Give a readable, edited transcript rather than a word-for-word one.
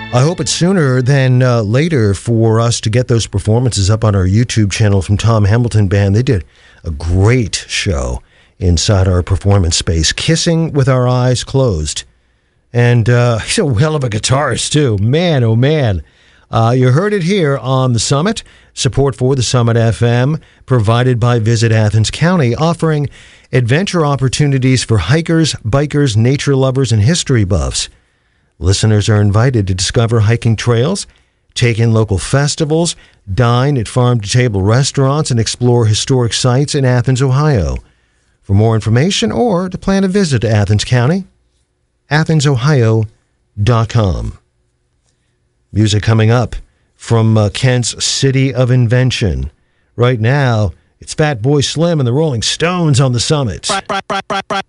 I hope it's sooner than later for us to get those performances up on our YouTube channel from Tom Hamilton Band. They did a great show inside our performance space, Kissing with Our Eyes Closed. And he's a hell of a guitarist, too. Man, oh, man. You heard it here on The Summit. Support for The Summit FM provided by Visit Athens County, offering adventure opportunities for hikers, bikers, nature lovers, and history buffs. Listeners are invited to discover hiking trails, take in local festivals, dine at farm-to-table restaurants, and explore historic sites in Athens, Ohio. For more information or to plan a visit to Athens County, AthensOhio.com. Music coming up from Kent's City of Invention. Right now, it's Fatboy Slim and the Rolling Stones on The Summit.